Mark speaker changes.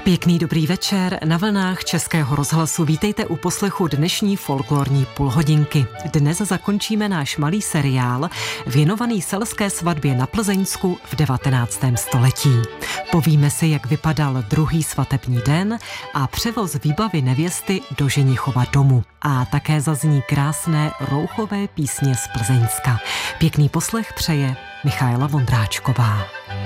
Speaker 1: Pěkný dobrý večer na vlnách Českého rozhlasu. Vítejte u poslechu dnešní folklorní půlhodinky. Dnes zakončíme náš malý seriál věnovaný selské svatbě na Plzeňsku v 19. století. Povíme si, jak vypadal druhý svatební den a převoz výbavy nevěsty do ženichova domu. A také zazní krásné rouchové písně z Plzeňska. Pěkný poslech přeje Michaela Vondráčková.